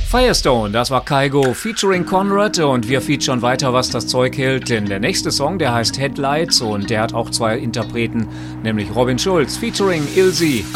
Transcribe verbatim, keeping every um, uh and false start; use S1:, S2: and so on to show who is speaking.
S1: Firestone, das war Kygo featuring Conrad und wir featuren weiter, was das Zeug hält, denn der nächste Song, der heißt Headlights und der hat auch zwei Interpreten, nämlich Robin Schulz featuring Ilse.